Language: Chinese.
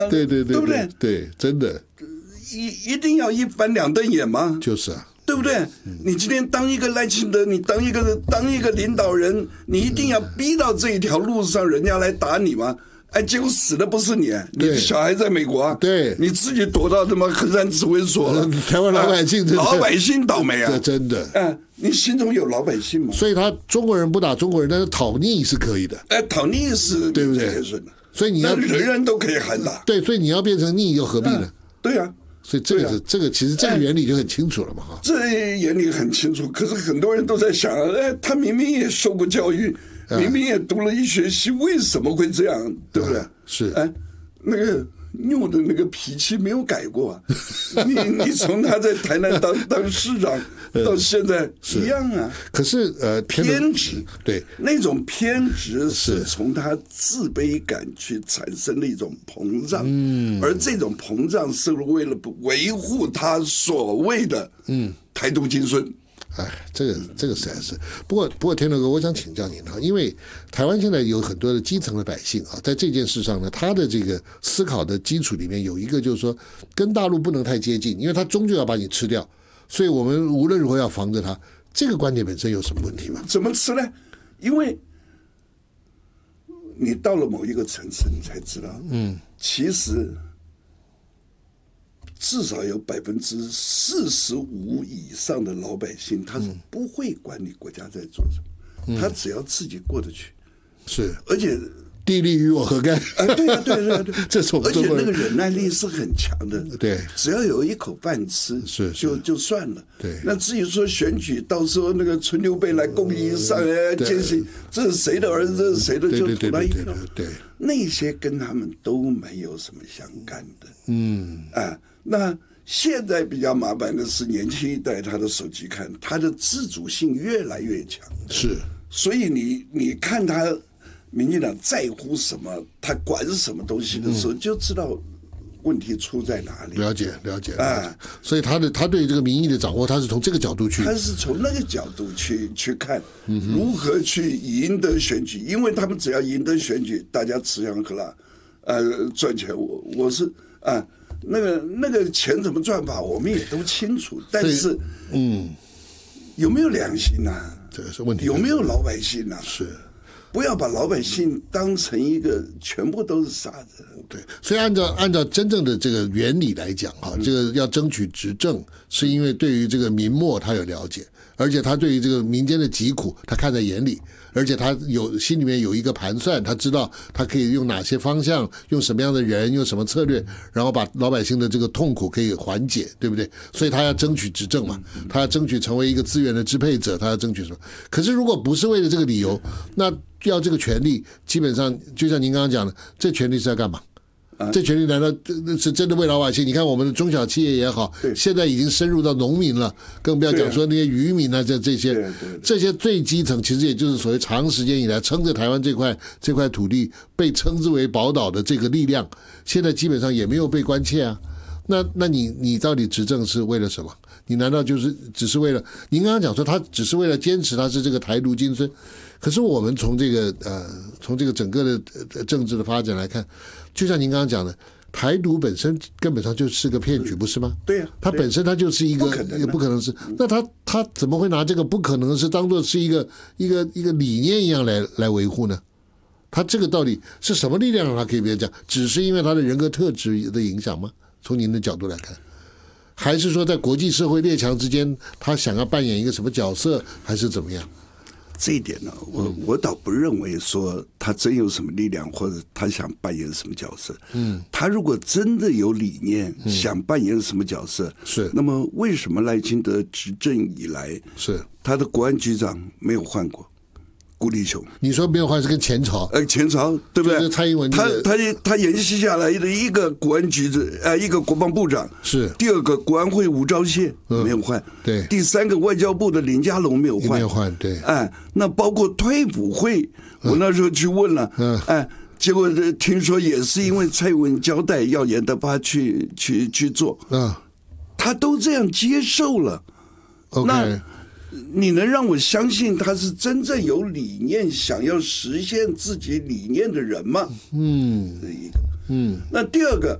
对对对， 对不对？ 对，真的一定要一翻两瞪眼吗？ 就是啊， 对不对？你今天当一个赖清德，你当一个领导人，你一定要逼到这一条路上，人家来打你吗？哎，结果死的不是你，你的小孩在美国啊， 对， 你自己躲到他妈衡山指挥所了。 台湾老百姓， 老百姓倒霉啊， 这真的。 你心中有老百姓吗？ 所以他中国人不打中国人，但是讨逆是可以的。 讨逆是对不对？所以你要人人都可以喊打。 对，所以你要变成逆又何必呢？ 对啊。 所以这个其实这个原理就很清楚了嘛，哈。 这原理很清楚，可是很多人都在想，他明明也受过教育，明明也读了医学系，为什么会这样？对不对？ 是。 那个拗的那个脾气没有改过啊！你从他在台南当市长到现在一样啊。 可是偏执， 对， 那种偏执是从他自卑感去产生的一种膨胀，而这种膨胀是为了维护他所谓的台独精神。 哎，这个实在是。不过天乐哥，我想请教您啊，因为台湾现在有很多的基层的百姓啊，在这件事上呢，他的这个思考的基础里面有一个就是说，跟大陆不能太接近，因为他终究要把你吃掉，所以我们无论如何要防着他。这个观点本身有什么问题吗？ 怎么吃呢？因为你到了某一个层次，你才知道，其实至少有45%以上的老百姓，他是不会管你国家在做什么，他只要自己过得去。 是， 而且地利与我何干？ 对啊，对啊，对啊， 这是我们中国人， 而且那个忍耐力是很强的。 对， 只要有一口饭吃，就算了。 对， 那至于说选举，到时候那个春秋杯来供应上践行，这是谁的儿子，这是谁的，就投他一票。 对， 那些跟他们都没有什么相干的。那现在比较麻烦的是，年轻一代他的手机看，他的自主性越来越强。 是， 所以你看他民进党在乎什么，他管什么东西的时候，就知道问题出在哪里。 了解。所以他对这个民意的掌握，他是从这个角度去， 他是从那个角度去看如何去赢得选举，因为他们只要赢得选举，大家吃香喝辣，赚钱。我是那个钱怎么赚法，我们也都清楚，但是有没有良心啊？ 这个是问题。 有没有老百姓啊？ 是。 不要把老百姓当成一个全部都是傻子。 对，所以按照真正的这个原理来讲哈，这个要争取执政，是因为对于这个民末他有了解，而且他对于这个民间的疾苦他看在眼里，而且他心里面有一个盘算，他知道他可以用哪些方向，用什么样的人，用什么策略，然后把老百姓的这个痛苦可以缓解，对不对？所以他要争取执政嘛，他要争取成为一个资源的支配者，他要争取什么？可是如果不是为了这个理由，那要这个权利，基本上就像您刚刚讲的，这权利是要干嘛？这权利难道是真的为老百姓？你看我们的中小企业也好，现在已经深入到农民了，更不要讲说那些渔民啊，这些最基层，其实也就是所谓长时间以来撑着台湾这块土地被称之为宝岛的这个力量，现在基本上也没有被关切啊。那你到底执政是为了什么？你难道只是为了？您刚刚讲说他只是为了坚持他是这个台独精神，可是我们从这个整个的政治的发展来看，就像您刚刚讲的，台独本身根本上就是个骗局，不是吗？ 对呀， 它本身它就是一个不可能是，那他怎么会拿这个不可能是当做是一个理念一样来维护呢？他这个到底是什么力量让他可以别讲？只是因为他的人格特质的影响吗？从您的角度来看，还是说在国际社会列强之间，他想要扮演一个什么角色，还是怎么样？ 这一点呢，我倒不认为说他真有什么力量，或者他想扮演什么角色。他如果真的有理念，想扮演什么角色， 是那么为什么赖清德执政以来， 是他的国安局长没有换过？顾立雄， 你说没有换是跟前朝， 前朝对不对？ 蔡英文他延续下来的一个国安局一个国防部长是， 第二个国安会吴钊燮没有换， 对， 第三个外交部的林佳龙没有换， 对， 那包括退辅会，我那时候去问了，结果听说也是因为蔡英文交代要严德发去做，他都这样接受了，那你能让我相信他是真正有理念、想要实现自己理念的人吗？这一个。 那第二个